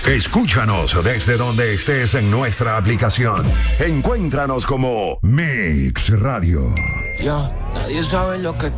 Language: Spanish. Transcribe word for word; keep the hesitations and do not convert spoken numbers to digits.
Escúchanos desde donde estés en nuestra aplicación. Encuéntranos como Mix Radio. Ya, nadie sabe lo que